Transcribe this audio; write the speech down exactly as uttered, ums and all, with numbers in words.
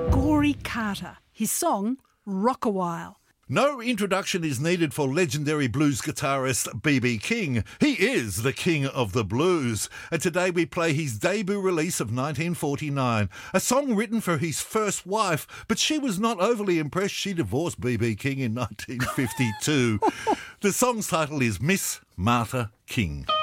Gory Carter. His song, Rock a While. No introduction is needed for legendary blues guitarist B B King. He is the king of the blues. And today we play his debut release of nineteen forty-nine, a song written for his first wife, but she was not overly impressed. She divorced B B King in nineteen fifty-two. The song's title is Miss Martha King.